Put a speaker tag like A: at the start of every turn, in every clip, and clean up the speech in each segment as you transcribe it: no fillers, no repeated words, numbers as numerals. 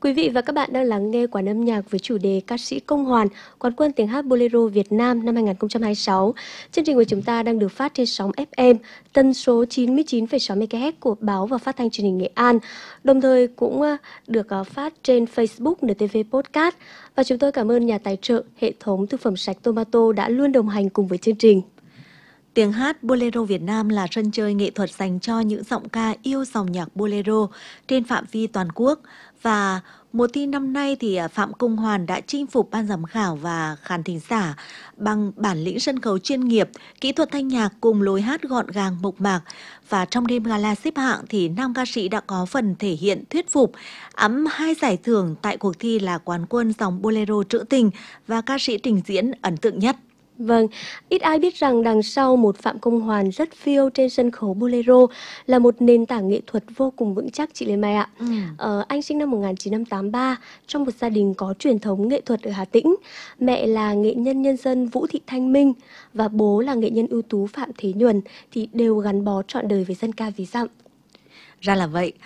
A: Quý vị và các bạn đang lắng nghe Quán âm nhạc với chủ đề ca sĩ Công Hoàn, quán quân tiếng hát Bolero Việt Nam năm 2026. Chương trình của chúng ta đang được phát trên sóng FM, tần số 99,6 MHz của Báo và Phát thanh Truyền hình Nghệ An. Đồng thời cũng được phát trên Facebook NTV Podcast. Và chúng tôi cảm ơn nhà tài trợ hệ thống thực phẩm sạch Tomato đã luôn đồng hành cùng với chương trình.
B: Tiếng hát Bolero Việt Nam là sân chơi nghệ thuật dành cho những giọng ca yêu dòng nhạc Bolero trên phạm vi toàn quốc. Và mùa thi năm nay thì Phạm Công Hoàn đã chinh phục ban giám khảo và khán thính giả bằng bản lĩnh sân khấu chuyên nghiệp, kỹ thuật thanh nhạc cùng lối hát gọn gàng mộc mạc. Và trong đêm gala xếp hạng thì nam ca sĩ đã có phần thể hiện thuyết phục, ẵm 2 giải thưởng tại cuộc thi là quán quân dòng Bolero trữ tình và ca sĩ trình diễn ấn tượng nhất.
A: Vâng, ít ai biết rằng đằng sau một Phạm Công Hoàn rất phiêu trên sân khấu Bolero là một nền tảng nghệ thuật vô cùng vững chắc, chị Lê Mai ạ. Anh sinh năm 1983 trong một gia đình có truyền thống nghệ thuật ở Hà Tĩnh. Mẹ là nghệ nhân nhân dân Vũ Thị Thanh Minh và bố là nghệ nhân ưu tú Phạm Thế Nhuần thì đều gắn bó trọn đời với dân ca ví dặm.
B: Ra là vậy.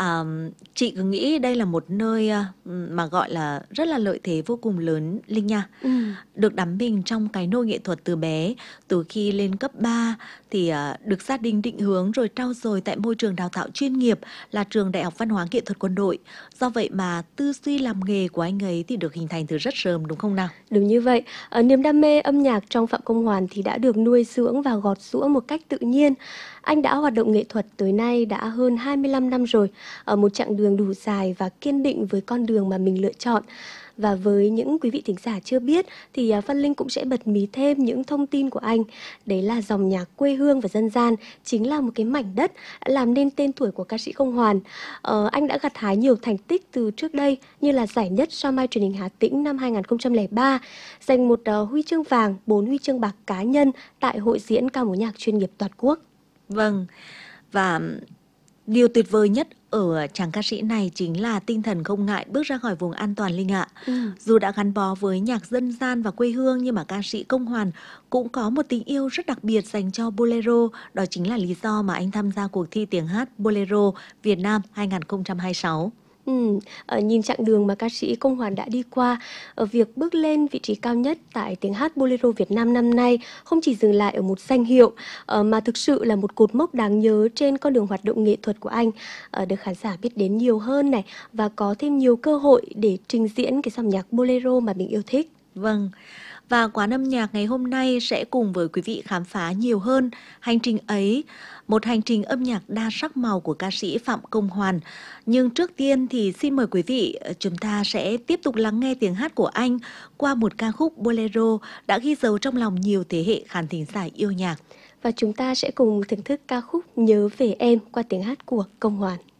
B: Chị cứ nghĩ đây là một nơi mà gọi là rất là lợi thế vô cùng lớn, Linh nha. Được đắm mình trong cái nôi nghệ thuật từ bé. Từ khi lên cấp 3 thì được gia đình định hướng rồi trau dồi tại môi trường đào tạo chuyên nghiệp là trường Đại học Văn hóa Nghệ thuật Quân đội. Do vậy mà tư duy làm nghề của anh ấy thì được hình thành từ rất sớm, đúng không nào?
A: Đúng như vậy. Niềm đam mê âm nhạc trong Phạm Công Hoàn thì đã được nuôi dưỡng và gọt giũa một cách tự nhiên. Anh đã hoạt động nghệ thuật tới nay đã hơn 25 năm rồi, ở một chặng đường đủ dài và kiên định với con đường mà mình lựa chọn. Và với những quý vị thính giả chưa biết thì Văn Linh cũng sẽ bật mí thêm những thông tin của anh. Đấy là dòng nhạc quê hương và dân gian chính là một cái mảnh đất đã làm nên tên tuổi của ca sĩ Công Hoàn. Anh đã gặt hái nhiều thành tích từ trước đây như là giải nhất Sao Mai Truyền hình Hà Tĩnh năm 2003, giành một huy chương vàng, 4 huy chương bạc cá nhân tại hội diễn ca mối nhạc chuyên nghiệp toàn quốc.
B: Vâng, và điều tuyệt vời nhất ở chàng ca sĩ này chính là tinh thần không ngại bước ra khỏi vùng an toàn, Linh ạ. Dù đã gắn bó với nhạc dân gian và quê hương nhưng mà ca sĩ Công Hoàn cũng có một tình yêu rất đặc biệt dành cho Bolero. Đó chính là lý do mà anh tham gia cuộc thi tiếng hát Bolero Việt Nam 2026.
A: Nhìn chặng đường mà ca sĩ Công Hoàn đã đi qua, ở việc bước lên vị trí cao nhất tại tiếng hát Bolero Việt Nam năm nay không chỉ dừng lại ở một danh hiệu mà thực sự là một cột mốc đáng nhớ trên con đường hoạt động nghệ thuật của anh, được khán giả biết đến nhiều hơn này và có thêm nhiều cơ hội để trình diễn cái dòng nhạc Bolero mà mình yêu thích.
B: Vâng. Và quán âm nhạc ngày hôm nay sẽ cùng với quý vị khám phá nhiều hơn hành trình ấy, một hành trình âm nhạc đa sắc màu của ca sĩ Phạm Công Hoàn. Nhưng trước tiên thì xin mời quý vị chúng ta sẽ tiếp tục lắng nghe tiếng hát của anh qua một ca khúc Bolero đã ghi dấu trong lòng nhiều thế hệ khán thính giả yêu nhạc.
A: Và chúng ta sẽ cùng thưởng thức ca khúc Nhớ Về Em qua tiếng hát của Công Hoàn.